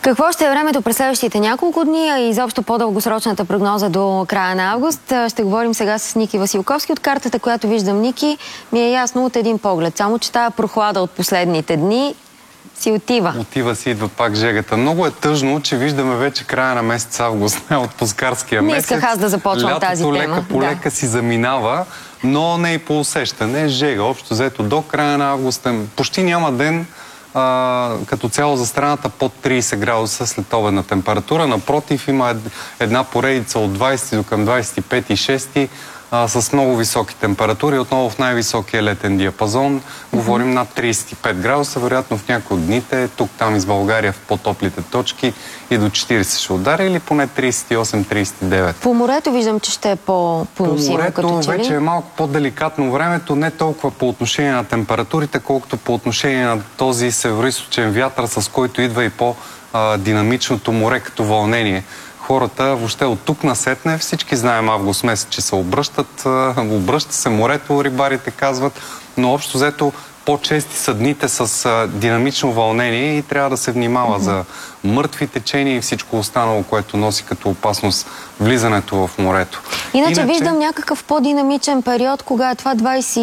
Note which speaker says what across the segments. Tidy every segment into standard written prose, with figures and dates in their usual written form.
Speaker 1: Какво ще е времето през следващите няколко дни, а и изобщо по-дългосрочната прогноза до края на август? Ще говорим сега с Ники Василковски. От картата, която виждам, Ники, ми е ясно от един поглед. Само че тая прохлада от последните дни си отива.
Speaker 2: Отива си, идва пак жегата. Много е тъжно, че виждаме вече края на месец август, не отпускарския месец.
Speaker 1: Не исках аз да започвам тази тема.
Speaker 2: Лятото лека по лека си заминава, но не и по усещане. Жега, общо взето до края на август. Почти няма ден като цяло за страната под 30 градуса следобедна температура. Напротив, има една поредица от 20 до към 25 и 6 с много високи температури. Отново в най-високия летен диапазон. Говорим над 35 градуса. Вероятно в някои от дните, тук-там из България в по-топлите точки и до 40 ще удари или поне 38-39.
Speaker 1: По морето виждам, че ще е по-поносимо.
Speaker 2: По морето вече е малко по-деликатно времето, не толкова по отношение на температурите, колкото по отношение на този североизточен вятър, с който идва и по-динамичното море като вълнение. Хората въобще от тук насетне, всички знаем август месец, че се обръща се морето, рибарите казват, но общо взето по-чести са дните с динамично вълнение и трябва да се внимава за мъртви течения и всичко останало, което носи като опасност влизането в морето.
Speaker 1: Иначе виждам някакъв по-динамичен период, кога е това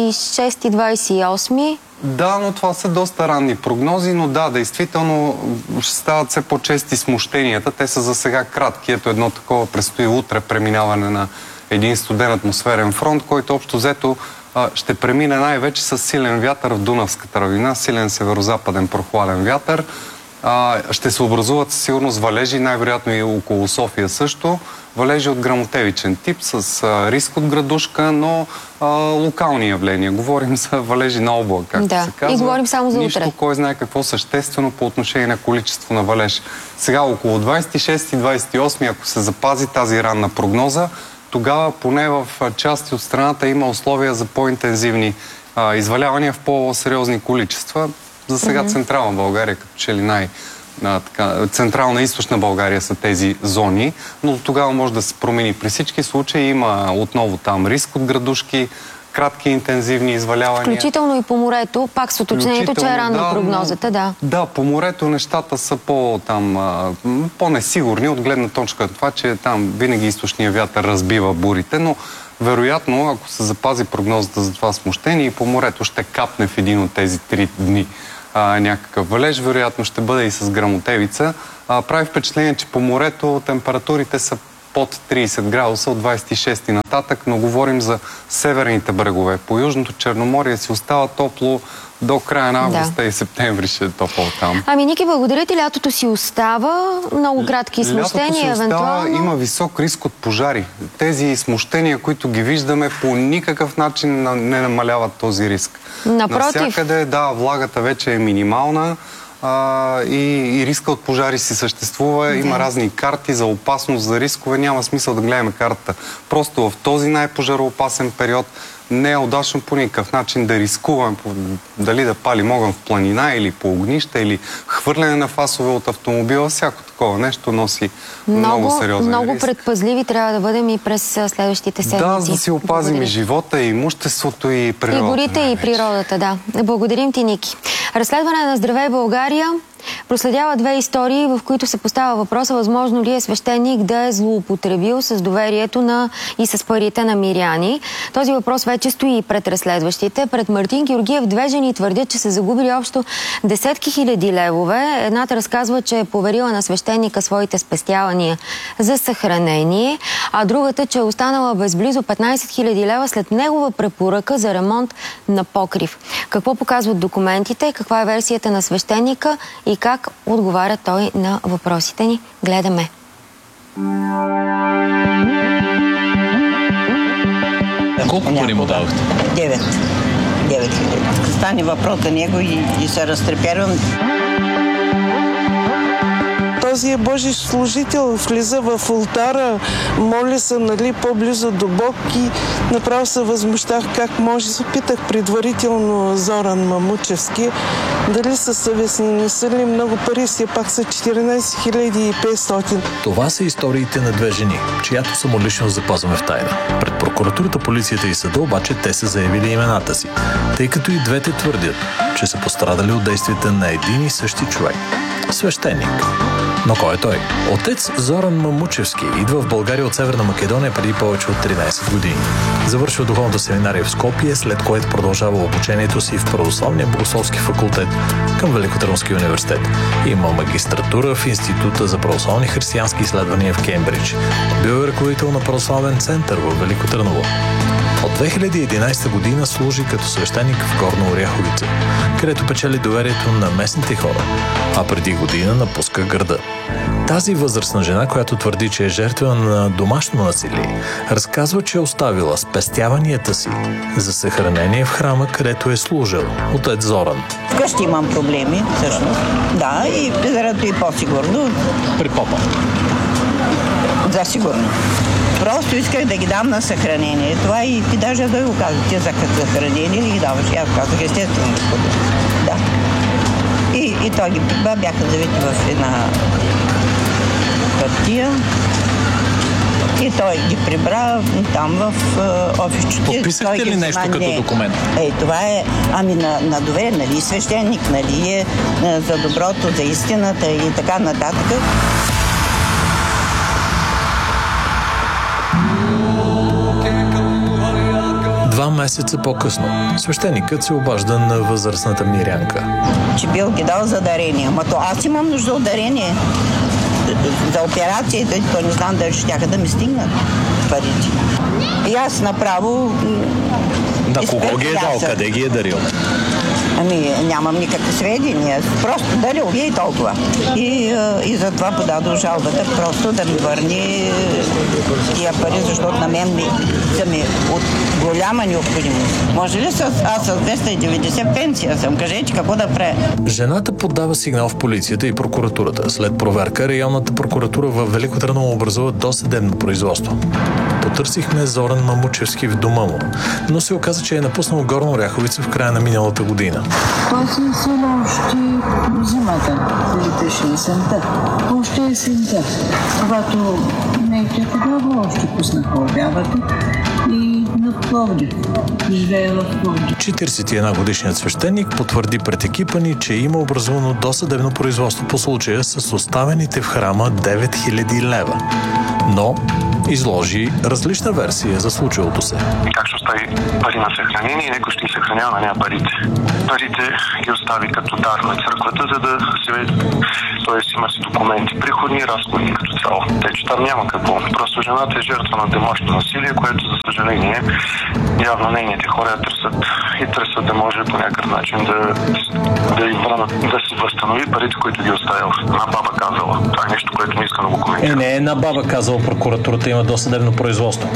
Speaker 1: 26-28?
Speaker 2: Да, но това са доста ранни прогнози, но да, действително ще стават все по-чести смущенията. Те са за сега кратки. Ето едно такова предстои утре преминаване на един студен атмосферен фронт, който общо взето ще премине най-вече с силен вятър в Дунавската равнина, силен северо-западен прохладен вятър. Ще се образуват със сигурност валежи, най-вероятно и около София също. Валежи от грамотевичен тип, с риск от градушка, но локални явления. Говорим за валежи на облак, както се казва.
Speaker 1: И говорим само за утре.
Speaker 2: Нищо, кой знае какво съществено по отношение на количество на валеж. Сега около 26-28, ако се запази тази ранна прогноза, тогава поне в части от страната има условия за по-интензивни извалявания в по-сериозни количества. За сега Централна България, като че ли Централна и Източна България са тези зони, но тогава може да се промени. При всички случаи има отново там риск от градушки, кратки интензивни извалявания.
Speaker 1: Включително и по морето, пак с уточнението, че е ранна прогнозата, да. Да,
Speaker 2: по морето нещата са по-несигурни от гледна точка на това, че там винаги източният вятър разбива бурите, но вероятно, ако се запази прогнозата за това смущение, и по морето ще капне в един от тези 3 дни някакъв валеж, вероятно ще бъде и с грамотевица. Прави впечатление, че по морето температурите са под 30 градуса от 26 нататък, но говорим за северните брегове. По Южното Черноморие си остава топло до края на августа и септември ще е топло там. Ами,
Speaker 1: Ники, благодаря ти. Лятото си остава. Много кратки смущения, евентуално.
Speaker 2: Има висок риск от пожари. Тези смущения, които ги виждаме, по никакъв начин не намаляват този риск.
Speaker 1: Напротив.
Speaker 2: Навсякъде, да, влагата вече е минимална. И риска от пожари си съществува. Има разни карти за опасност, за рискове. Няма смисъл да гледаме картата. Просто в този най-пожароопасен период не е удачно по никакъв начин да рискуваме дали да палим огън в планина или по огнища, или хвърляне на фасове от автомобила. Всяко такова нещо носи много сериозен риск.
Speaker 1: Много предпазливи трябва да бъдем и през следващите седмици.
Speaker 2: Да, за да си опазим и живота, и имуществото, и природата.
Speaker 1: И горите, и природата, да. Благодарим ти, Ники. Разследване на Здравей България проследява 2 истории, в които се поставя въпроса, възможно ли е свещеник да е злоупотребил с доверието и с парите на миряни. Този въпрос вече стои пред разследващите. Пред Мартин Георгиев 2 жени твърдят, че са загубили общо десетки хиляди левове. Едната разказва, че е поверила на свещеника своите спестявания за съхранение, а другата, че е останала без близо 15 хиляди лева след негова препоръка за ремонт на покрив. Какво показват документите, каква е версията на свещеника и как отговаря той на въпросите ни? Гледаме.
Speaker 3: Колко пари му дадохте?
Speaker 4: 9 хиляди. Стане въпрос за него и се разтрепервам.
Speaker 5: Този е Божи служител, влиза в ултара, моли се, по-близо до Бог и направо се възмущах как може. Питах предварително Зоран Мамучевски дали са съвестни, не са ли много пари, все пак са 14 500.
Speaker 3: Това са историите на 2 жени, чиято самоличност запазваме в тайна. Пред прокуратурата, полицията и съда обаче те са заявили имената си, тъй като и двете твърдят, че са пострадали от действията на един и същи човек – свещеник. Но кой е той? Отец Зоран Мамучевски идва в България от Северна Македония преди повече от 13 години. Завършва духовната семинария в Скопие, след което продължава обучението си в Православния богословски факултет към Великотърновския университет. Има магистратура в Института за православни християнски изследвания в Кембридж. Бил е ръководител на православен център в Велико Търново. От 2011 година служи като свещеник в Горна Оряховица, където печели доверието на местните хора, а преди година напуска града. Тази възрастна жена, която твърди, че е жертва на домашно насилие, разказва, че е оставила спестяванията си за съхранение в храма, където е служил отец Зоран.
Speaker 4: Вкъщи имам проблеми, всъщност. Да, и заради и по-сигурно.
Speaker 3: При попа.
Speaker 4: Да, сигурно. Просто исках да ги дам на съхранение. Това и ти даже да го казах. Ти за съхранение ли ги даваш? Аз казах, естествено, господин. Да. И той ги прибра, бяха завити в една хартия. И той ги прибра там в офисчето.
Speaker 3: Подписахте ли нещо като документ?
Speaker 4: Това е, на доверие, нали, свещеник, нали, е за доброто, за истината и така нататък.
Speaker 3: Два месеца по-късно свещеникът се обажда на възрастната мирянка.
Speaker 4: Че бил ги дал за дарение. Ама то аз имам нужда от дарение. За операция, то не знам дали щяха да ми стигнат парите. И аз направо...
Speaker 3: На кого ги е дал? Къде ги е дарил?
Speaker 4: Нямам никакви сведения. Просто дарил ги и толкова. И затова подадох жалбата, просто да ми върни тия пари, защото на мен са ми от голяма необходимост. Може ли аз с 290 пенсия съм? Кажете какво да правя?
Speaker 3: Жената подава сигнал в полицията и прокуратурата. След проверка, районната прокуратура в Велико Търново образува досъдебно производство. Потърсихме Зоран Мамучевски в дома му, но се оказа, че е напуснал Горна Оряховица в края на миналата година.
Speaker 6: Той се изсъля още зимата, прилиташе есента. Още есента, когато нейте подробно още пуснаха обявата и на Пловдив. Живее в Пловдив.
Speaker 3: 41-годишният свещеник потвърди пред екипа ни, че има образувано досъдебно производство по случая с оставените в храма 9000 лева. Но изложи различна версия за случилото се.
Speaker 7: Как ще остави пари на съхранение и някой ще ги съхранява на нея парите. Парите ги остави като дар на църквата, за да се веде, т.е. има си документи, приходни и разходни като цяло. Те, че там няма какво. Просто жената е жертва на домашно насилие, което за съжаление явно нейните хора търсят да може по някакъв начин да си възстанови парите, които ги оставил. Една баба казала. Това е нещо, което не иска да го коментира.
Speaker 3: Не е една баба казала, прокуратурата има досъдебно производство.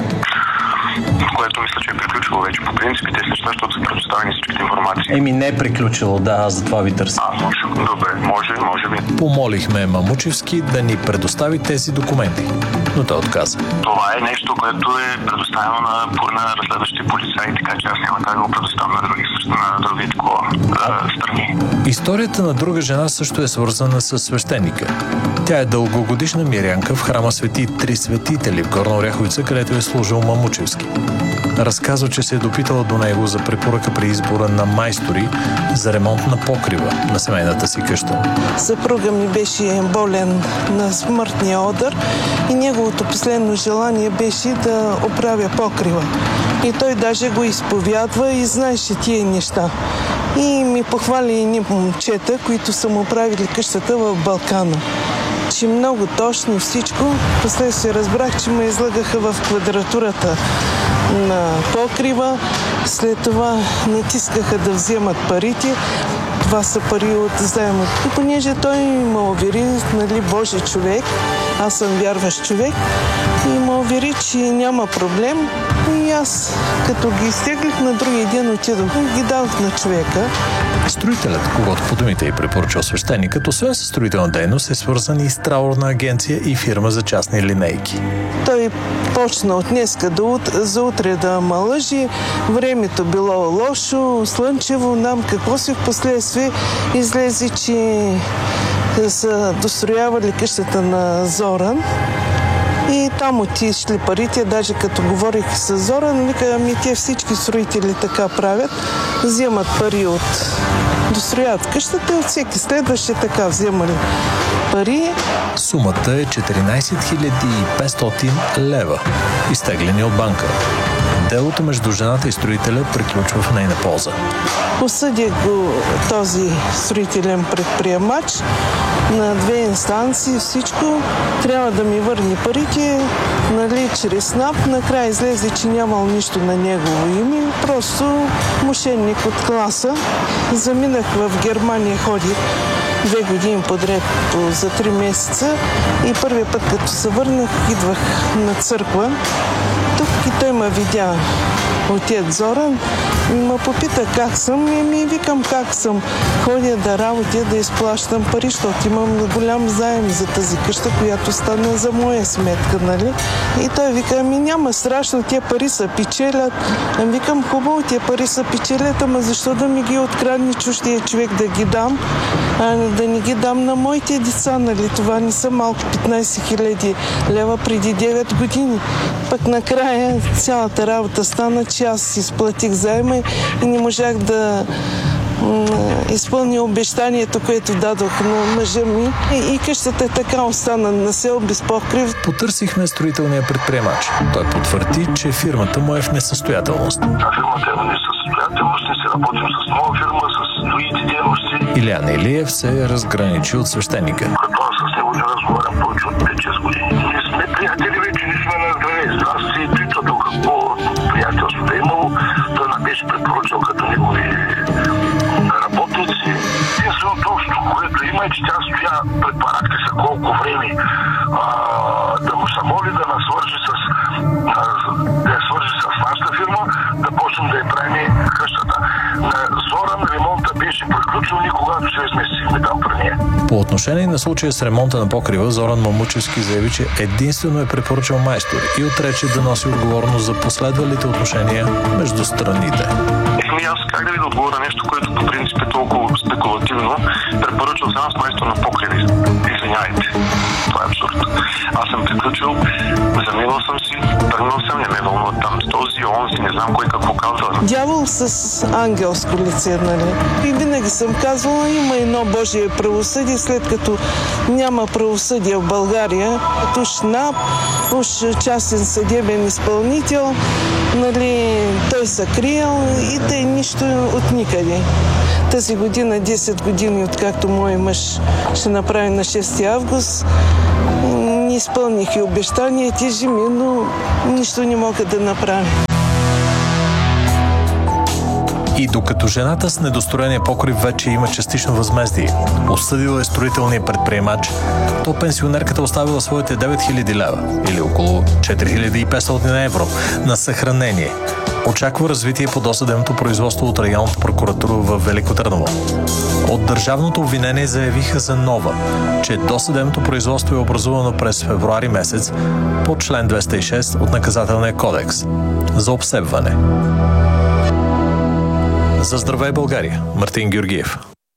Speaker 7: Което мисля, че е приключило вече по принцип и те след това, защото са предоставени всичките информации.
Speaker 3: Не е приключило, да, аз за това ви търся.
Speaker 7: Добре, може би.
Speaker 3: Помолихме Мамучевски да ни предостави тези документи, но той отказа.
Speaker 7: Това е нещо, което е предоставено на разследващите полицаи, така че аз няма как да го предоставя на други страни.
Speaker 3: Историята на друга жена също е свързана с свещеника. Тя е дългогодишна мирянка в храма Свети Три светители в Горна Оряховица, където е служил Мамучевски. Разказва, че се е допитала до него за препоръка при избора на майстори за ремонт на покрива на семейната си къща.
Speaker 5: Съпруга ми беше болен на смъртния одър и неговото последно желание беше да оправя покрива. И той даже го изповядва и знаеше тия неща. И ми похвали едни момчета, които са му правили къщата в Балкана. Че много точно всичко. Последствие разбрах, че ме излагаха в квадратурата на покрива. След това натискаха да вземат парите. Това са пари от заема. И понеже той ме увери, нали, Божи човек, аз съм вярващ човек, и ме увери, че няма проблем. И аз, като ги изтеглих, на другия ден отидох и ги дадох на човека.
Speaker 3: Строителят, когато по думите й препоръчал свещеникът, освен със строителна дейност, е свързан и с траурна агенция и фирма за частни линейки.
Speaker 5: Той почна от днеска за утре да ме лъжи. Времето било лошо, слънчево, нам какво си в последствие излезе, че са достроявали къщата на Зоран. И там отишли парите, даже като говорих с Зоран, вика, те всички строители така правят, вземат пари дострояват къщата и от всеки следващи така вземали пари.
Speaker 3: Сумата е 14 500 лева, изтеглени от банка. Делото между жената и строителя приключва в нейна полза.
Speaker 5: Осъдих го този строителен предприемач на 2 инстанции, всичко. Трябва да ми върне парите, чрез НАП. Накрая излезе, че нямал нищо на негово име. Просто мошенник от класа. Заминах в Германия, ходих 2 години подред за 3 месеца и първият път, като се върнах, идвах на църква. Тук и той ме видя, отец Зоран, и ме попита как съм и ми викам как съм. Ходя да работя, да изплащам пари, защото имам голям заем за тази къща, която стана за моя сметка, нали? И той вика, няма страшно, тия пари се печелят. Викам, хубаво, тия пари се печелят, ама защо да ми ги открадне чуждия човек да ги дам, да не ги дам на моите деца, нали? Това не са малко 15 000 лева преди 9 години. Пък накрая цялата работа стана, че аз изплатих заема и не можах да изпълня обещанието, което дадох на мъжа ми. И къщата така остана на село без покрив.
Speaker 3: Потърсихме строителния предприемач. Той потвърди, че фирмата му е в несъстоятелност.
Speaker 7: Фирмата е в несъстоятелност, не се работим с нова фирма, с другите дейности.
Speaker 3: Илиян Илиев се разграничи от свещеника.
Speaker 7: Като аз с него не разговарям повече от 5-6 години. Ние сме приятели вече, не сме на здраве. Аз си питал какво приятелство да е имало. Той ме беше препоръчал като негови работници. Единственото общо, което има, е, че тя стоя пред бараките за колко време да му се моли да насвържи с нашата фирма, да почнем да я правим къщата. На Зоран ремонта беше приключил, никогато се изместихме там при нея.
Speaker 3: По отношение на случая с ремонта на покрива, Зоран Мамучевски заяви, че единствено е препоръчал майстор и отрече да носи отговорност за последвалите отношения между страните.
Speaker 7: Аз как да ви да отговоря нещо, което по принцип е толкова спекулативно, препоръчал съм аз майстор на покриви. Извинявайте. Това е абсурд. Аз съм приключил, заминал съм си, тръгнал съм, не ме вълнува там този, онзи, не знам кой какво казва. Дявол
Speaker 5: с ангелско лице, нали? И винаги съм казвала, има едно Божие правосъдие, след като няма правосъдие в България, уж НАП, уж частен съдебен изпълнител, нали, той се криел и тъй нищо от никъде. Тази година, 10 години, откакто мой мъж ще направи на 6 август, не изпълних и обещания, тежи ми, но нищо не мога да направя.
Speaker 3: И докато жената с недостроения покрив вече има частично възмездие, осъдила е строителния предприемач, то пенсионерката оставила своите 9000 лева или около 4500 евро на съхранение. Очаква развитие по досъдебното производство от районната прокуратура в Велико Търново. От държавното обвинение заявиха за нова, че досъдебното производство е образувано през февруари месец по член 206 от Наказателния кодекс за обсебване. За Здравей България, Мартин Георгиев.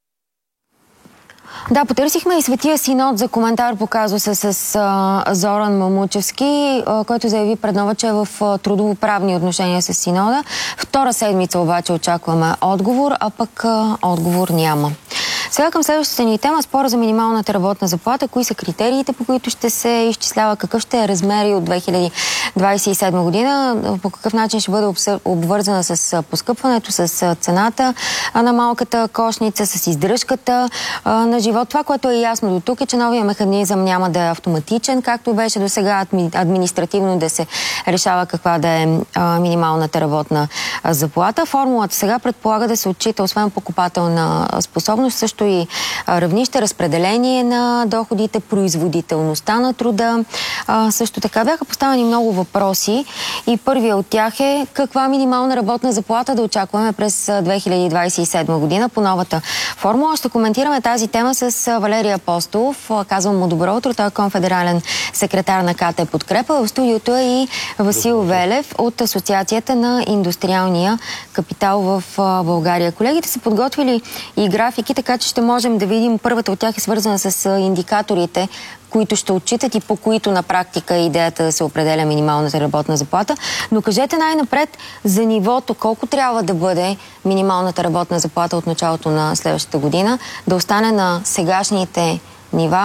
Speaker 1: Да, потърсихме и Светия Синод за коментар по казуса с Зоран Мамучевски, който заяви пред Нова, че е в трудово-правни отношения с Синода. Втора седмица обаче очакваме отговор, а пък отговор няма. Сега към следващата ни тема, спора за минималната работна заплата. Кои са критериите, по които ще се изчислява, какъв ще е размер от 2027 година, по какъв начин ще бъде обвързана с поскъпването, с цената на малката кошница, с издръжката на живот. Това, което е ясно до тук, е, че новия механизъм няма да е автоматичен, както беше до сега административно да се решава каква да е минималната работна заплата. Формулата сега предполага да се отчита освен покупателна способност, също и равнище, разпределение на доходите, производителността на труда. Също така бяха поставени много въпроси и първият от тях е каква минимална работна заплата да очакваме през 2027 година по новата формула. Ще коментираме тази тема с Валерий Апостолов. Казвам му добро утро. Той е конфедерален секретар на КТ Подкрепа. В студиото е и Васил Велев от Асоциацията на индустриалния капитал в България. Колегите са подготвили и графики, така че ще можем да видим. Първата от тях е свързана с индикаторите, които ще отчитат и по които на практика е идеята да се определя минималната работна заплата. Но кажете най-напред за нивото, колко трябва да бъде минималната работна заплата от началото на следващата година, да остане на сегашните нива,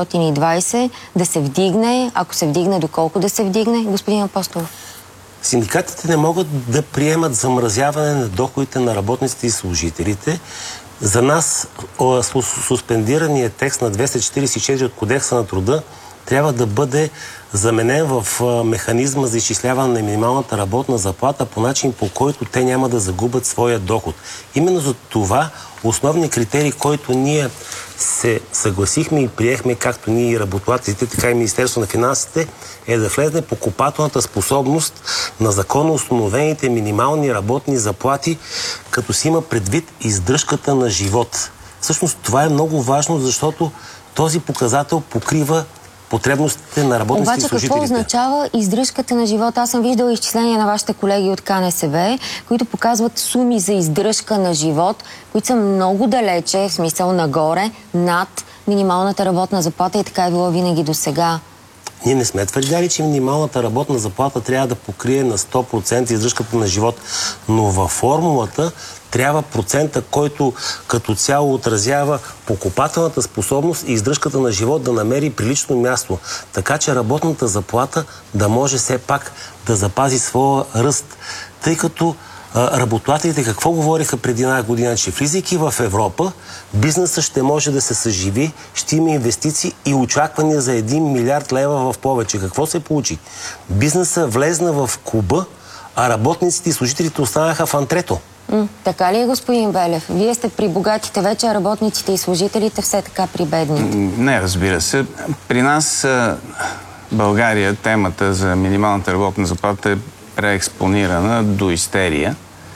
Speaker 1: 620, да се вдигне, ако се вдигне, доколко да се вдигне? Господин Апостолов.
Speaker 8: Синдикатите не могат да приемат замразяване на доходите на работниците и служителите. За нас суспендираният текст на 244 от Кодекса на труда трябва да бъде заменен в механизма за изчисляване на минималната работна заплата по начин, по който те няма да загубят своя доход. Именно за това основният критерий, който ние се съгласихме и приехме, както ние и работодателите, така и Министерство на финансите, е да влезне покупателната способност на законно установените минимални работни заплати, като си има предвид издръжката на живот. Всъщност това е много важно, защото този показател покрива потребностите на работниците и служителите.
Speaker 1: Обаче какво означава издръжката на живота? Аз съм виждала изчисления на вашите колеги от КНСБ, които показват суми за издръжка на живот, които са много далече, в смисъл нагоре, над минималната работна заплата и така е било винаги до сега.
Speaker 8: Ние не сме твърдяли, че минималната работна заплата трябва да покрие на 100% издръжката на живот, но във формулата трябва процента, който като цяло отразява покупателната способност и издръжката на живот да намери прилично място, така че работната заплата да може все пак да запази своя ръст. Тъй като работодателите какво говориха преди една година, че влизайки в Европа, бизнесът ще може да се съживи, ще има инвестиции и очаквания за 1 милиард лева в повече. Какво се получи? Бизнесът влезна в клуба, а работниците и служителите останаха в антрето.
Speaker 1: Така ли е, господин Белев? Вие сте при богатите вече, работниците и служителите все така при бедните.
Speaker 9: Не, разбира се. При нас България темата за минималната работна заплата е преекспонирана до истерия.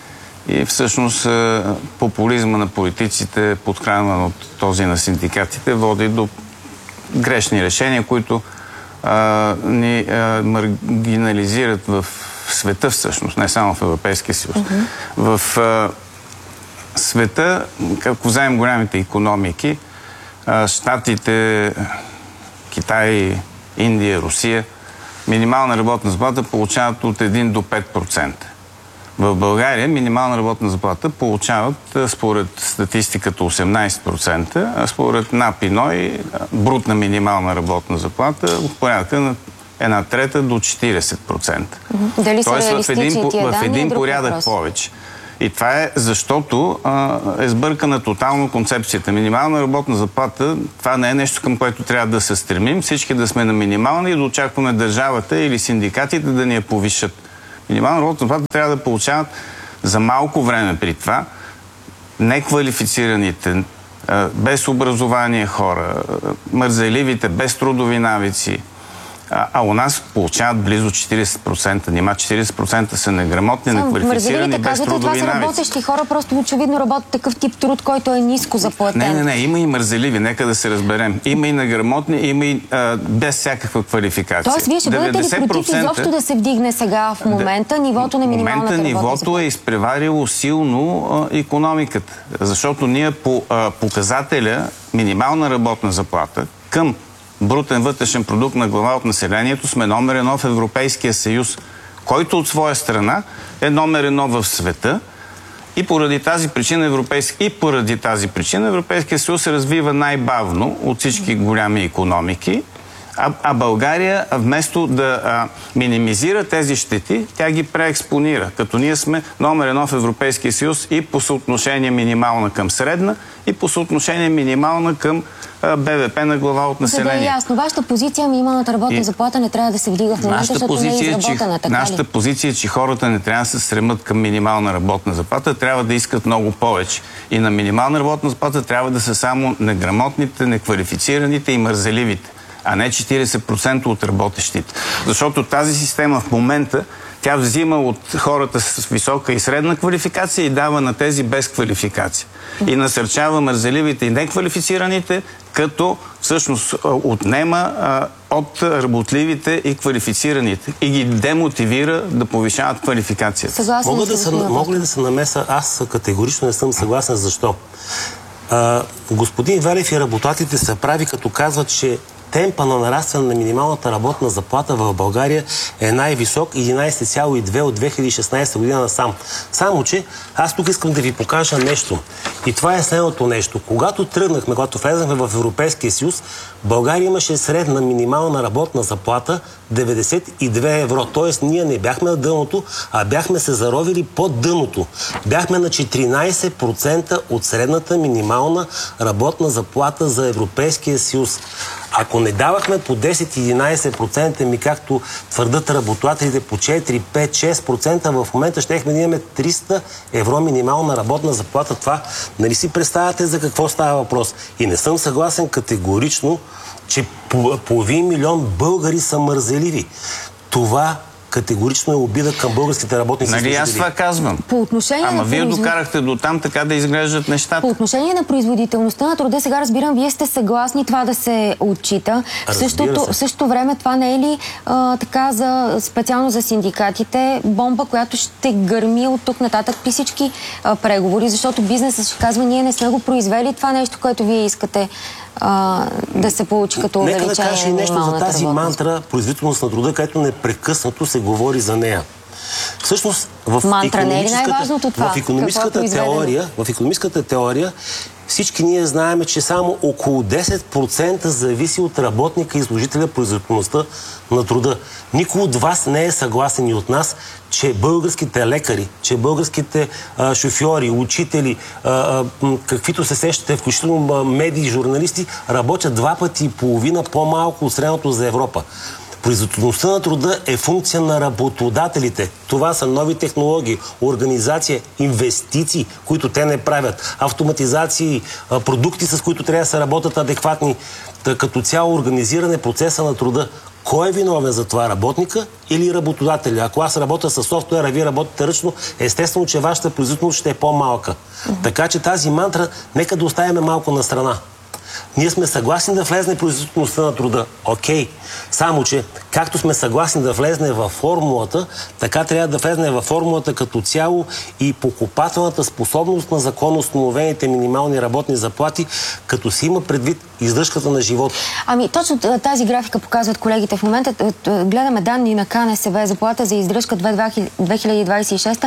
Speaker 9: И всъщност популизма на политиците, подхранван от този на синдикатите, води до грешни решения, които ни маргинализират в света всъщност, не само в Европейския съюз. В света, ако вземем голямите икономики, Щатите, Китай, Индия, Русия, минимална работна заплата получават от 1 до 5%. В България минимална работна заплата получават според статистиката 18%, а според НАП и НОИ брутна минимална работна заплата в порядка на 1/3 до 40%.
Speaker 1: Дали са реалистични тия данни?
Speaker 9: В един порядък повече. И това е защото е сбъркана тотално концепцията. Минимална работна заплата, това не е нещо, към което трябва да се стремим. Всички да сме на минимална и да очакваме държавата или синдикатите да ни я повишат. Минимална работна заплата трябва да получават за малко време при това неквалифицираните, без образование хора, мързеливите, без трудови навици. А у нас получават близо 40%. Нима 40% са неграмотни, неквалифицирани, без трудови навици.
Speaker 1: Това са работещи хора, просто очевидно работят такъв тип труд, който е ниско заплатен.
Speaker 9: Не, има и мързеливи, нека да се разберем. Има и неграмотни, има и без всякаква квалификация.
Speaker 1: Тоест, вие ще бъдете ли против изобщо да се вдигне сега в момента нивото на минималната работна заплата?
Speaker 9: Нивото е изпреварило силно икономиката. Защото ние по показателя минимална работна заплата към брутен вътрешен продукт на глава от населението сме номер 1 в Европейския съюз, който от своя страна е номер 1 в света и поради тази причина Европейския съюз се развива най-бавно от всички голями икономики, а България вместо да минимизира тези щети, тя ги преекспонира, като ние сме номер 1 в Европейския съюз и по съотношение минимална към средна и по съотношение минимална към БВП на глава от население.
Speaker 1: За да е ясно, вашата позиция, минималната работна заплата не трябва да се вдига в момента, защото не е изработена, така ли?
Speaker 9: Нашата позиция е, че хората не трябва да се стремат към минимална работна заплата, трябва да искат много повече. И на минимална работна заплата трябва да са само неграмотните, неквалифицираните и мързеливите, а не 40% от работещите. Защото тази система в момента тя взима от хората с висока и средна квалификация и дава на тези без квалификация. И насърчава мързеливите и неквалифицираните, като всъщност отнема от работливите и квалифицираните и ги демотивира да повишават квалификацията.
Speaker 8: Мога ли да се намеса? Аз категорично не съм съгласен. Защо? Господин Велев и работодателите са прави, като казват, че темпа на нарастване на минималната работна заплата в България е най-висок, 11,2 от 2016 година насам. Само, че аз тук искам да ви покажа нещо. И това е следното нещо. Когато тръгнахме, когато влезнахме в Европейския съюз, България имаше средна минимална работна заплата 92 евро. Тоест ние не бяхме на дъното, а бяхме се заровили под дъното. Бяхме на 14% от средната минимална работна заплата за Европейския съюз. Ако не давахме по 10-11%, ми както твърдат работодателите по 4, 5, 6%, в момента щехме да имаме 300 евро минимална работна заплата. Това, нали си представяте за какво става въпрос? И не съм съгласен категорично, че половин милион българи са мързеливи. Това категорично е обида към българските работници.
Speaker 9: Нали, аз това казвам.
Speaker 1: По отношение
Speaker 9: Ама вие докарахте до там така да изглеждат нещата.
Speaker 1: По отношение на производителността на труда, сега разбирам, вие сте съгласни това да се отчита. В същото време това не е ли така специално за синдикатите бомба, която ще гърми от тук нататък при всички преговори, защото бизнесът ще казва, ние не сме го произвели това нещо, което вие искате да се получи като увеличение.
Speaker 8: Нека да кажа и нещо за тази мантра производителност на труда, където непрекъснато се говори за нея. Всъщност, в икономическата теория всички ние знаем, че само около 10% зависи от работника и служителя производителността на труда. Никой от вас не е съгласен и от нас, че българските лекари, че българските шофьори, учители, каквито се сещате, включително медии и журналисти, работят 2,5 пъти по-малко от средното за Европа. Производителността на труда е функция на работодателите. Това са нови технологии, организация, инвестиции, които те не правят, автоматизации, продукти, с които трябва да се работят адекватни, като цяло организиране процеса на труда. Кой е виновен за това, работника или работодателя? Ако аз работя с софтуера, вие работите ръчно, естествено, че вашата производителност ще е по-малка. Така че тази мантра, нека да оставяме малко на страна. Ние сме съгласни да влезне производителността на труда. Окей. Само, че както сме съгласни да влезне във формулата, така трябва да влезне във формулата като цяло и покупателната способност на законоустановените минимални работни заплати, като се има предвид издръжката на живота. Ами
Speaker 1: точно тази графика показват колегите. В момента гледаме данни на КНСБ. Заплата за издръжка 2026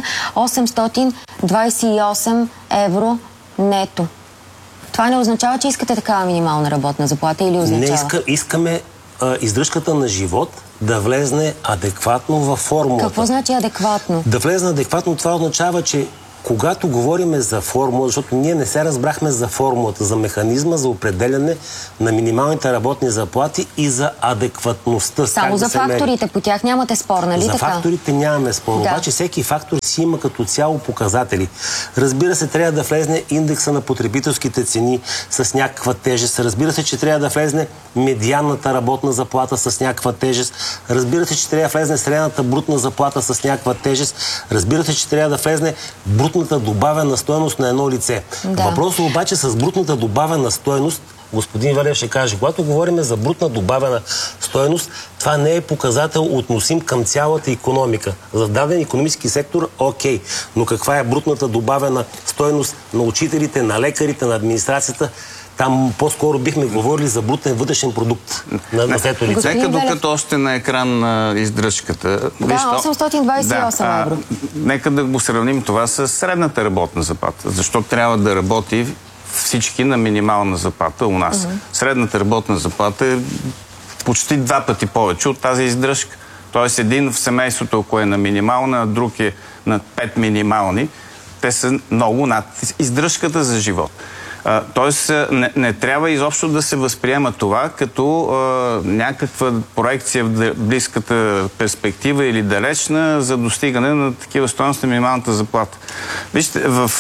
Speaker 1: 828 евро нето. Това не означава, че искате такава минимална работна заплата или означава?
Speaker 8: Не искаме издръжката на живот да влезне адекватно във формулата.
Speaker 1: Какво значи адекватно?
Speaker 8: Да влезне адекватно, това означава, че когато говорим за формула, защото ние не се разбрахме за формулата, за механизма за определяне на минималните работни заплати и за адекватността.
Speaker 1: Само за факторите, по тях нямате спор, нали така?
Speaker 8: За факторите нямаме спор, обаче всеки фактор си има като цяло показатели. Разбира се, трябва да влезне индекса на потребителските цени с някаква тежест. Разбира се, че трябва да влезне медианната работна заплата с някаква тежест. Разбира се, че трябва да влезне средната брутна заплата с някаква тежест. Разбира се, че трябва да влезне брутната добавена стойност на едно лице. Да. Въпросът обаче с брутната добавена стойност, господин Валев ще каже, когато говорим за брутна добавена стойност, това не е показател относим към цялата икономика. За даден икономически сектор, окей. Но каква е брутната добавена стойност на учителите, на лекарите, на администрацията? Там по-скоро бихме говорили за брутен вътрешен продукт на сето лице.
Speaker 9: Нека докато още на екран на издръжката.
Speaker 1: Да, 828 евро.
Speaker 9: Нека да го сравним това с средната работна заплата. Защо трябва да работи всички на минимална заплата у нас? Средната работна заплата е почти 2 пъти повече от тази издръжка. Тоест един в семейството, ако е на минимална, а друг е на 5 минимални, те са много над издръжката за живот. Тоест не трябва изобщо да се възприема това като някаква проекция в близката перспектива или далечна за достигане на такива стойности на минималната заплата. Вижте,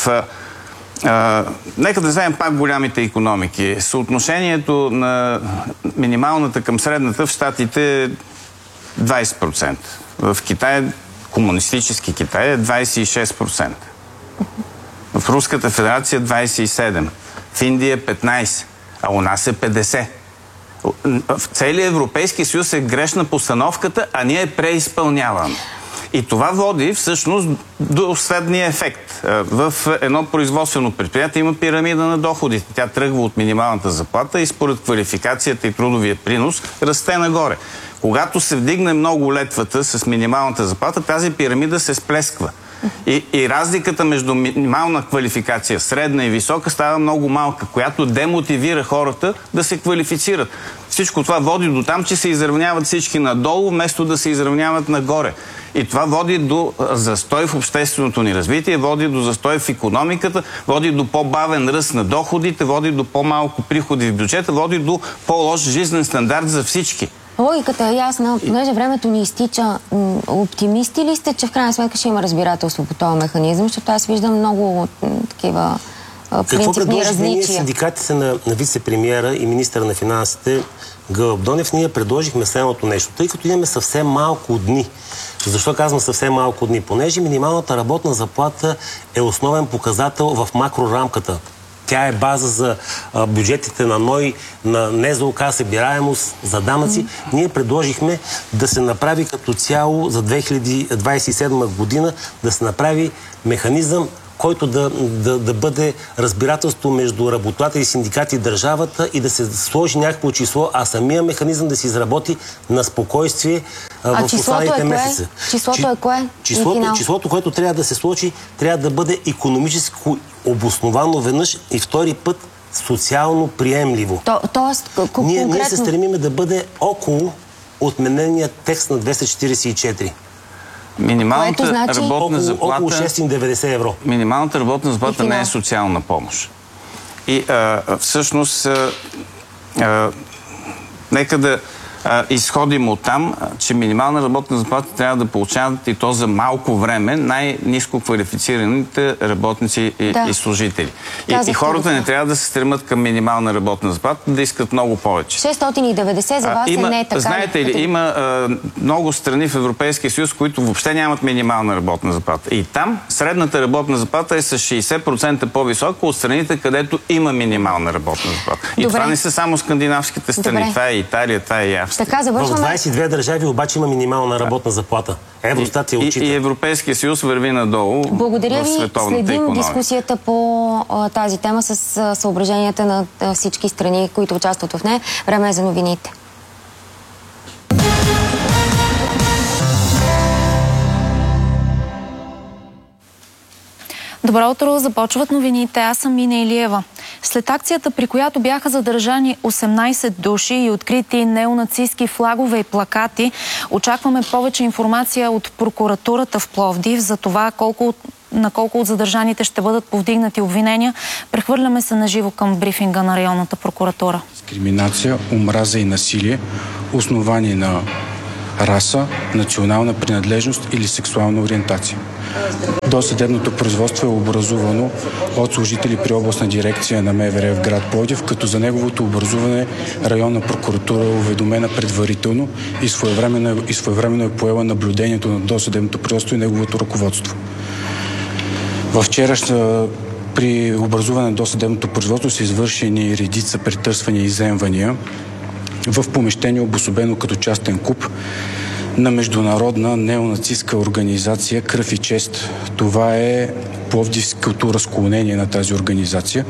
Speaker 9: нека да вземем пак голямите икономики. Съотношението на минималната към средната в Щатите е 20%. В Китай, комунистически Китай е 26%. В Руската федерация 27%. В Индия 15%, а у нас е 50%. В целия Европейски съюз е грешна постановката, а ние преизпълняваме. И това води всъщност до следния ефект. В едно производствено предприятие има пирамида на доходите. Тя тръгва от минималната заплата и според квалификацията и трудовия принос расте нагоре. Когато се вдигне много летвата с минималната заплата, тази пирамида се сплесква. И разликата между минимална квалификация, средна и висока става много малка, която демотивира хората да се квалифицират. Всичко това води до там, че се изравняват всички надолу, вместо да се изравняват нагоре. И това води до застой в общественото ни развитие, води до застой в икономиката, води до по-бавен ръст на доходите, води до по-малко приходи в бюджета, води до по-лош жизнен стандарт за всички.
Speaker 1: Логиката е ясна, понеже времето ни изтича. Оптимисти ли сте, че в крайна сметка ще има разбирателство по този механизъм? Защото аз виждам много такива принципни различия.
Speaker 8: Какво предложихме ние синдикатите на вице-премиера и министъра на финансите Гълъб Донев? Ние предложихме следното нещо. Тъй като имаме съвсем малко дни. Защо казвам съвсем малко дни? Понеже минималната работна заплата е основен показател в макрорамката. Тя е база за бюджетите на НОИ, на НЗОК, събираемост, за данъци. Ние предложихме да се направи като цяло за 2027 година, да се направи механизъм, който да бъде разбирателство между работодатели, синдикати и държавата и да се сложи някакво число, а самия механизъм да се изработи на спокойствие в останалите месеца.
Speaker 1: Числото е кое?
Speaker 8: Числото, което трябва да се сложи, трябва да бъде икономически обосновано веднъж и втори път социално приемливо. Ние се стремиме да бъде около отменения текст на 244.
Speaker 9: Минималната работна заплата...
Speaker 8: Около 690 евро.
Speaker 9: Минималната работна заплата не е социална помощ. И всъщност нека да изходим от там, че минимална работна заплата трябва да получават и то за малко време най-ниско квалифицираните работници и служители. И хората не трябва да се стремат към минимална работна заплата, да искат много повече.
Speaker 1: 690 за вас не е така.
Speaker 9: Знаете ли, има много страни в Европейския съюз, които въобще нямат минимална работна заплата. И там средната работна заплата е с 60% по-висока от страните, където има минимална работна заплата. И това не са само скандинавските страни. Това е Италия, това е и Австрия.
Speaker 1: Така, завършваме...
Speaker 8: В 22 държави обаче има минимална работна заплата. Евростат я отчита.
Speaker 9: И Европейския съюз върви надолу в световната икономика.
Speaker 1: Благодаря ви. Следим дискусията по тази тема с съображенията на всички страни, които участват в нея. Време е за новините.
Speaker 10: Добро утро, започват новините. Аз съм Мина Илиева. След акцията, при която бяха задържани 18 души и открити неонацистски флагове и плакати, очакваме повече информация от прокуратурата в Пловдив за това на колко от задържаните ще бъдат повдигнати обвинения. Прехвърляме се на живо към брифинга на районната прокуратура.
Speaker 11: Дискриминация, омраза и насилие, основани на раса, национална принадлежност или сексуална ориентация. Досъдебното производство е образувано от служители при областна дирекция на МВР в град Пловдив, като за неговото образуване районна прокуратура е уведомена предварително и своевременно е поела наблюдението на досъдебното производство и неговото ръководство. Вчера при образуване на досъдебното производство са извършени редица претърсвания и изземвания в помещение, обособено като частен клуб на международна неонацистска организация Кръв и чест. Това е пловдивското разклонение на тази организация.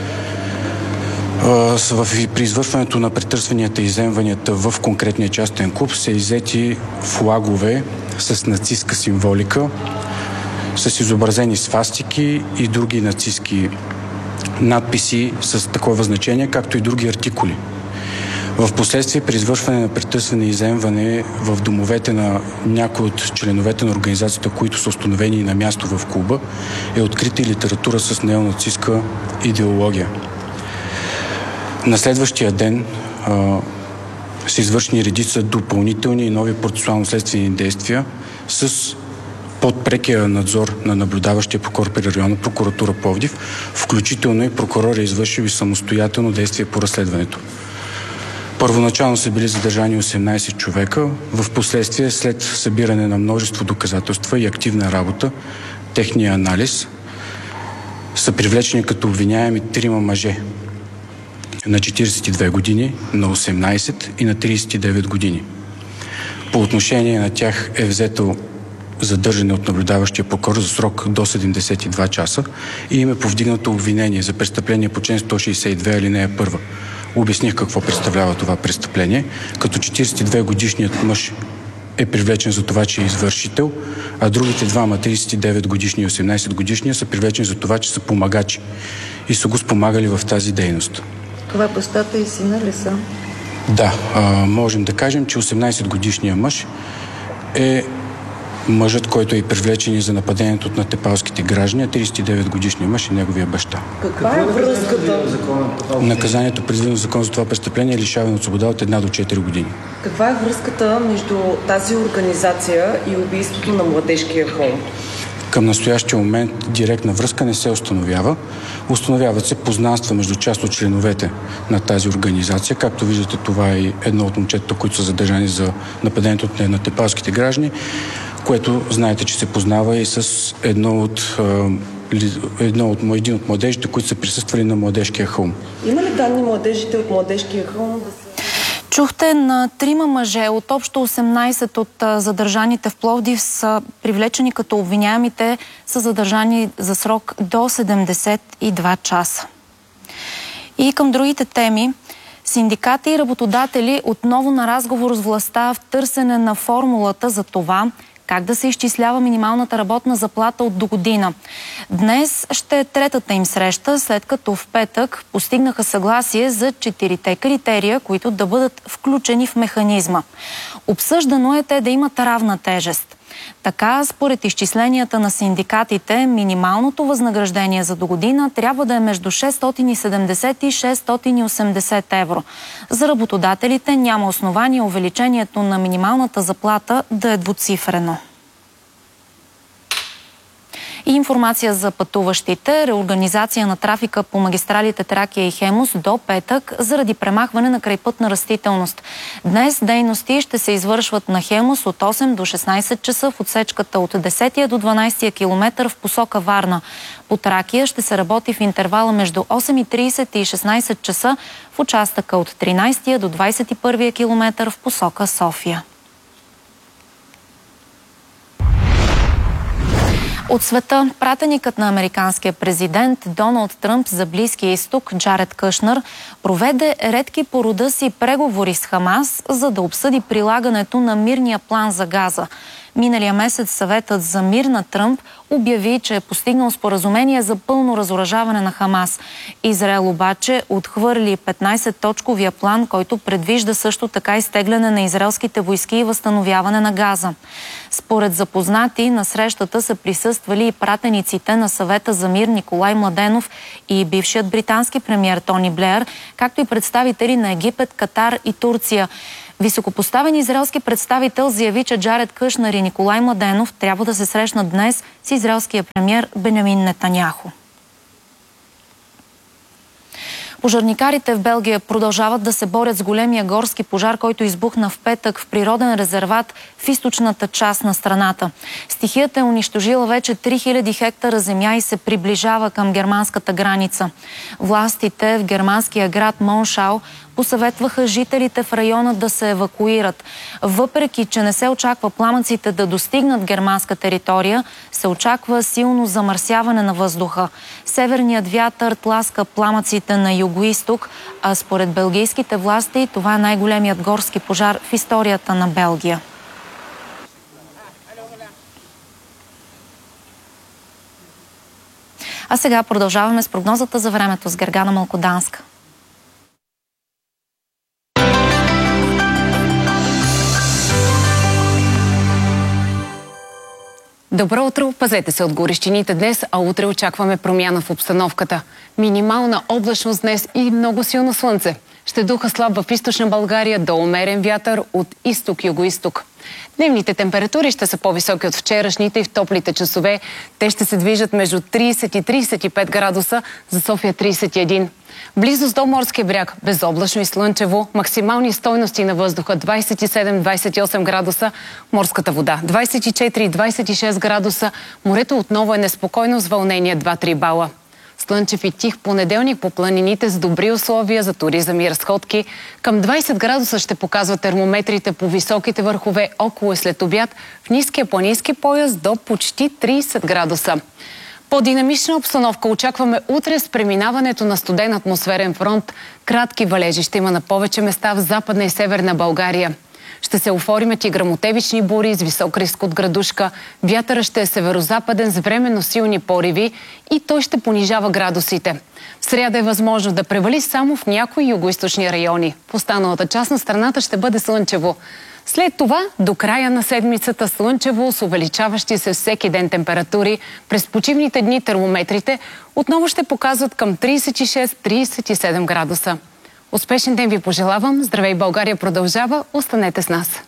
Speaker 11: При извършването на претърсванията и изземванията в конкретния частен клуб са иззети флагове с нацистска символика, с изобразени свастики и други нацистски надписи с такова значение, както и други артикули. В последствие при извършване на претърсване и изземване в домовете на някои от членовете на организацията, които са установени на място в клуба, е открита и литература с неонацистска идеология. На следващия ден са извършени редица допълнителни и нови процесуално-следствени действия с под прекия надзор на наблюдаващия прокурор при районна прокуратура Пловдив, включително и прокурор е извършил и самостоятелно действие по разследването. Първоначално са били задържани 18 човека, в последствие след събиране на множество доказателства и активна работа, техния анализ, са привлечени като обвиняеми 3 мъже на 42 години, на 18 и на 39 години. По отношение на тях е взето задържане от наблюдаващия прокурор за срок до 72 часа и им е повдигнато обвинение за престъпление по член 162 алинея 1. Обясних какво представлява това престъпление, като 42 годишният мъж е привлечен за това, че е извършител, а другите двама, 39 годишни и 18 годишния, са привлечени за това, че са помагачи и са го спомагали в тази дейност.
Speaker 12: Това бащата и сина ли са?
Speaker 11: Да, можем да кажем, че 18 годишният мъж е мъжът, който е привлечен за нападението на непалските граждани, а 39 годишният мъж е неговия баща.
Speaker 12: Каква е връзката?
Speaker 11: Наказанието, предвидено в закон за това престъпление, е лишаване от свобода от 1 до 4 години.
Speaker 12: Каква е връзката между тази организация и убийството на младежкия холм?
Speaker 11: Към настоящия момент директна връзка не се установява. Установяват се познанства между част от членовете на тази организация. Както виждате, това е едно от момчетата, които са задържани за нападението на непалските граждани, което знаете, че се познава и с един от младежите, които са присъствали на младежкия хълм.
Speaker 12: Има ли данни младежите от младежкия хълм да се...
Speaker 10: Чухте на 3 мъже от общо 18 от задържаните в Пловдив са привлечени като обвиняемите са задържани за срок до 72 часа. И към другите теми. Синдикати и работодатели отново на разговор с властта в търсене на формулата за това как да се изчислява минималната работна заплата от догодина. Днес ще е третата им среща, след като в петък постигнаха съгласие за 4 критерия, които да бъдат включени в механизма. Обсъждано е те да имат равна тежест. Така, според изчисленията на синдикатите, минималното възнаграждение за догодина трябва да е между 670 и 680 евро. За работодателите няма основание увеличението на минималната заплата да е двуцифрено. И информация за пътуващите. Реорганизация на трафика по магистралите Тракия и Хемус до петък заради премахване на крайпътна растителност. Днес дейности ще се извършват на Хемус от 8 до 16 часа в отсечката от 10 до 12 километър в посока Варна. По Тракия ще се работи в интервала между 8:30 и 16 часа в участъка от 13 до 21 километър в посока София. От света, пратеникът на американския президент Доналд Тръмп за Близкия изток Джаред Кушнър проведе редки по рода си преговори с Хамас, за да обсъди прилагането на мирния план за Газа. Миналия месец съветът за мир на Тръмп обяви, че е постигнал споразумение за пълно разоръжаване на Хамас. Израел обаче отхвърли 15-точковия план, който предвижда също така изтегляне на израелските войски и възстановяване на Газа. Според запознати, на срещата са присъствали и пратениците на съвета за мир Николай Младенов и бившият британски премиер Тони Блеер, както и представители на Египет, Катар и Турция. Високопоставен израелски представител заяви, че Джаред Кушнър и Николай Младенов трябва да се срещнат днес с израелския премиер Бенямин Нетаняху. Пожарникарите в Белгия продължават да се борят с големия горски пожар, който избухна в петък в природен резерват в източната част на страната. Стихията е унищожила вече 3000 хектара земя и се приближава към германската граница. Властите в германския град Моншау посъветваха жителите в района да се евакуират. Въпреки че не се очаква пламъците да достигнат германска територия, се очаква силно замърсяване на въздуха. Северният вятър тласка пламъците на югоизток, а според белгийските власти това е най-големият горски пожар в историята на Белгия. А сега продължаваме с прогнозата за времето с Гергана Малкоданска.
Speaker 13: Добро утро! Пазете се от горещините днес, а утре очакваме промяна в обстановката. Минимална облачност днес и много силно слънце. Ще духа слаб в източна България до умерен вятър от изток-югоизток. Дневните температури ще са по-високи от вчерашните и в топлите часове. Те ще се движат между 30 и 35 градуса, за София 31. Близост до морския бряг, безоблачно и слънчево, максимални стойности на въздуха 27-28 градуса, морската вода 24-26 градуса, морето отново е неспокойно с вълнение 2-3 бала. Слънчев и тих понеделник по планините с добри условия за туризъм и разходки. Към 20 градуса ще показват термометрите по високите върхове около и след обяд, в ниския планински пояс до почти 30 градуса. По-динамична обстановка очакваме утре с преминаването на студен атмосферен фронт. Кратки валежи ще има на повече места в Западна и Северна България. Ще се оформят и гръмотевични бури с висок риск от градушка. Вятъра ще е северозападен с временно силни пориви и той ще понижава градусите. В сряда е възможно да превали само в някои югоизточни райони. В останалата част на страната ще бъде слънчево. След това, до края на седмицата слънчево с увеличаващи се всеки ден температури. През почивните дни термометрите отново ще показват към 36-37 градуса. Успешен ден ви пожелавам. Здравей, България продължава. Останете с нас.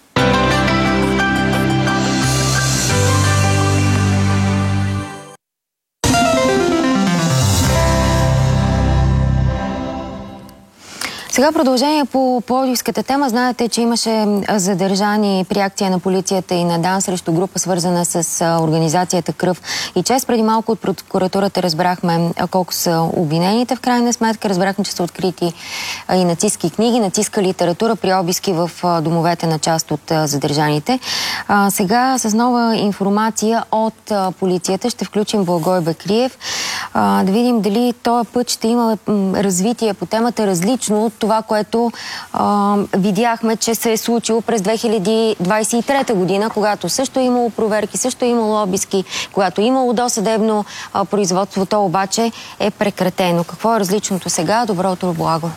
Speaker 1: Сега продължение по пловдивската тема. Знаете, че имаше задържани при акция на полицията и на ДАН срещу група, свързана с организацията Кръв и чест. Преди малко от прокуратурата разбрахме колко са обвинените. В крайна сметка разбрахме, че са открити и нацистски книги, нацистска литература при обиски в домовете на част от задържаните. Сега с нова информация от полицията ще включим Благой Бекриев. Да видим дали този път ще има развитие по темата различно от това, което видяхме, че се е случило през 2023 година, когато също е имало проверки, също е имало обиски, когато е имало досъдебно производство, то обаче е прекратено. Какво е различното сега? Добро утро, Благо!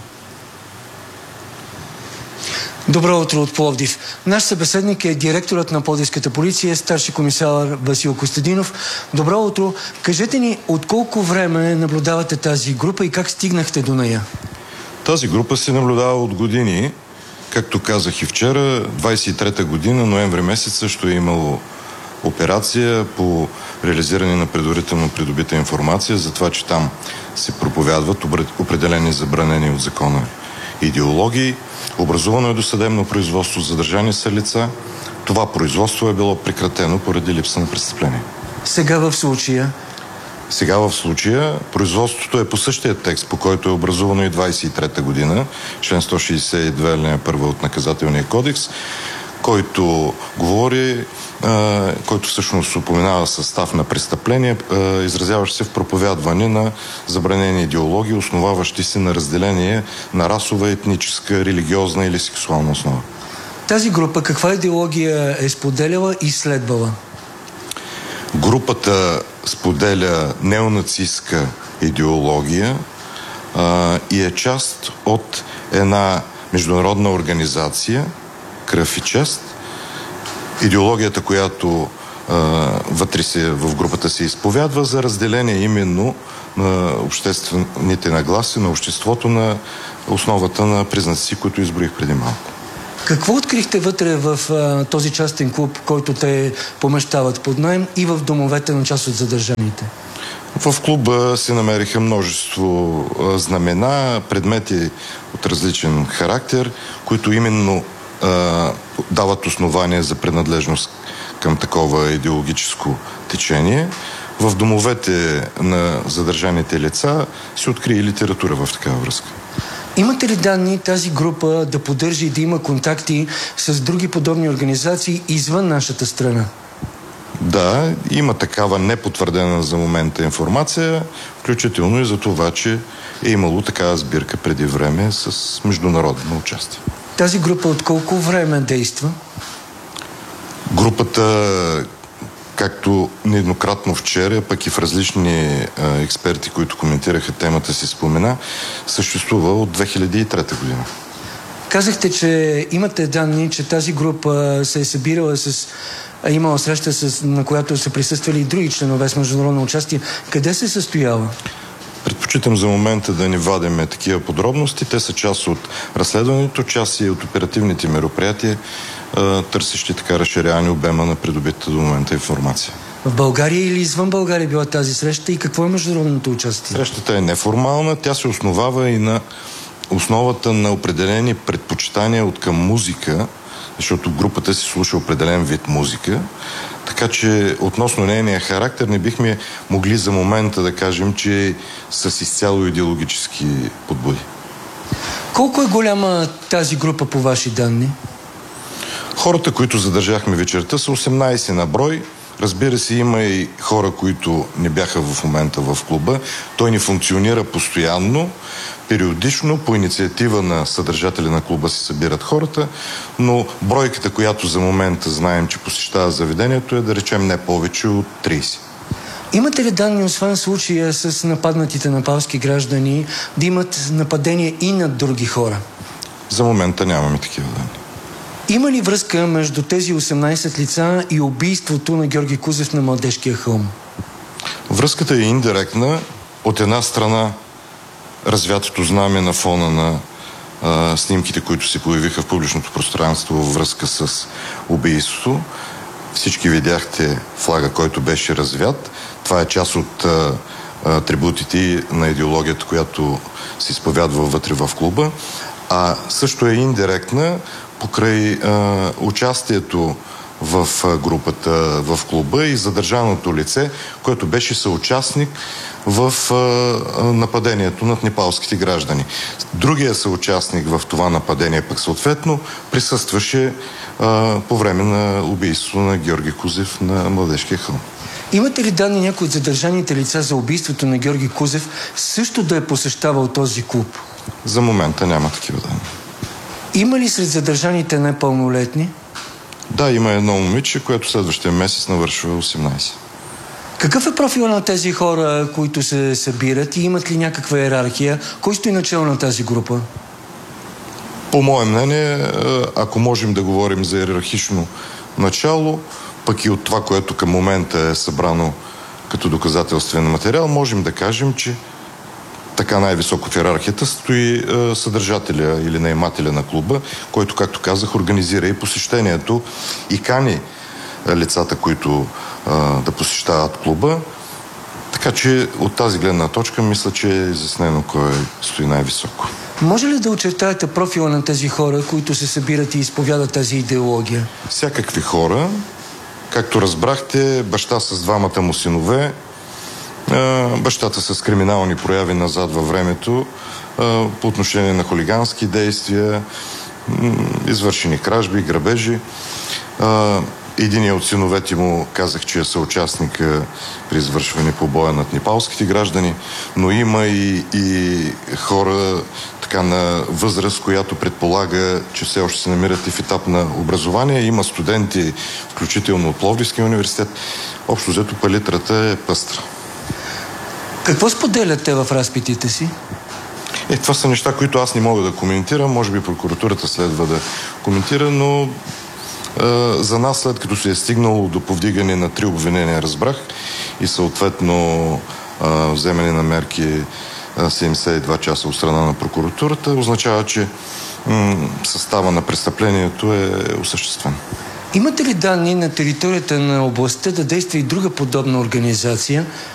Speaker 14: Добро утро от Пловдив. Наш събеседник е директорът на Пловдивската полиция, старши комисар Васил Костадинов. Добро утро. Кажете ни, от колко време наблюдавате тази група и как стигнахте до нея?
Speaker 15: Тази група се наблюдава от години. Както казах и вчера, 23-та година, ноември месец, също е имало операция по реализиране на предварително придобита информация за това, че там се проповядват определени забранени от закона идеологии. Образувано е досъдебно производство, задържани са лица. Това производство е било прекратено поради липса на престъпление.
Speaker 14: Сега в случая
Speaker 15: производството е по същия текст, по който е образувано и 23-та година, член 162 алинея 1 от Наказателния кодекс, който говори, който всъщност упоменава състав на престъпление, изразяващ се в проповядване на забранени идеологии, основаващи се на разделение на расова, етническа, религиозна или сексуална основа.
Speaker 14: Тази група каква идеология е споделяла и следвала?
Speaker 15: Групата споделя неонацистска идеология и е част от една международна организация Кръв и чест. Идеологията, която вътре в групата се изповядва за разделение именно на обществените нагласи, на обществото на основата на признаци, които изброих преди малко.
Speaker 14: Какво открихте вътре в този частен клуб, който те помещават под наем и в домовете на част от задържаните?
Speaker 15: В клуба се намериха множество знамена, предмети от различен характер, които именно дават основания за принадлежност към такова идеологическо течение. В домовете на задържаните лица се откри и литература в такава връзка.
Speaker 14: Имате ли данни тази група да поддържа и да има контакти с други подобни организации извън нашата страна?
Speaker 15: Да, има такава непотвърдена за момента информация, включително и за това, че е имало такава сбирка преди време с международно участие.
Speaker 14: Тази група от колко време действа?
Speaker 15: Групата, както нееднократно вчера, пък и в различни експерти, които коментираха темата, си спомена, съществува от 2003 година.
Speaker 14: Казахте, че имате данни, че тази група се е събирала имала среща, на която са присъствали и други членове с международно участие. Къде се състояла?
Speaker 15: Предпочитам за момента да не вадиме такива подробности. Те са част от разследването, част и от оперативните мероприятия, търсещи така разширяване обема на придобитата до момента информация.
Speaker 14: В България или извън България била тази среща и какво е международното участие?
Speaker 15: Срещата е неформална. Тя се основава и на основата на определени предпочитания от към музика, защото групата си слуша определен вид музика. Така че относно нейния характер не бихме могли за момента да кажем, че с изцяло идеологически подбуди.
Speaker 14: Колко е голяма тази група по ваши данни?
Speaker 15: Хората, които задържахме вечерта, са 18 на брой. Разбира се, има и хора, които не бяха в момента в клуба. Той не функционира постоянно. Периодично, по инициатива на съдържателя на клуба се събират хората, но бройката, която за момента знаем, че посещава заведението, е да речем не повече от 30.
Speaker 14: Имате ли данни, освен случая с нападнатите непалски граждани, да имат нападение и над други хора?
Speaker 15: За момента нямаме такива данни.
Speaker 14: Има ли връзка между тези 18 лица и убийството на Георги Кузев на Младежкия хълм?
Speaker 15: Връзката е индиректна. От една страна развятото знаме на фона на снимките, които се появиха в публичното пространство във връзка с убийството. Всички видяхте флага, който беше развят. Това е част от атрибутите на идеологията, която се изповядва вътре в клуба. А също е индиректна покрай участието в групата, в клуба и задържаното лице, което беше съучастник в нападението над непалските граждани. Другия съучастник в това нападение пък съответно присъстваше по време на убийството на Георги Кузев на Младежкия хълм.
Speaker 14: Имате ли данни някои от задържаните лица за убийството на Георги Кузев също да е посещавал този клуб?
Speaker 15: За момента няма такива данни.
Speaker 14: Има ли сред задържаните непълнолетни?
Speaker 15: Да, има едно момиче, което следващия месец навършва 18.
Speaker 14: Какъв е профил на тези хора, които се събират и имат ли някаква иерархия? Кой стои начало на тази група?
Speaker 15: По мое мнение, ако можем да говорим за иерархично начало, пък и от това, което към момента е събрано като доказателствен материал, можем да кажем, че така най-високо в иерархията стои съдържателя или наемателя на клуба, който, както казах, организира и посещението и кани лицата, които да посещават клуба. Така че от тази гледна точка мисля, че е изяснено кой стои най-високо.
Speaker 14: Може ли да очертаете профила на тези хора, които се събират и изповядат тази идеология?
Speaker 15: Всякакви хора. Както разбрахте, баща с двамата му синове, бащата с криминални прояви назад във времето по отношение на хулигански действия, извършени кражби, грабежи. Единият от синовете му казах, че е съучастник при извършване побоя над непалските граждани, но има и хора така на възраст, която предполага, че все още се намират и в етап на образование. Има студенти, включително от Пловдивския университет. Общо взето палитрата е пъстра.
Speaker 14: Какво споделят те в разпитите си?
Speaker 15: Това са неща, които аз не мога да коментирам. Може би прокуратурата следва да коментира, но за нас, след като се е стигнало до повдигане на 3 обвинения, разбрах, и съответно вземане на мерки 72 часа от страна на прокуратурата, означава, че състава на престъплението е осъществен.
Speaker 14: Имате ли данни на територията на областта да действа и друга подобна организация,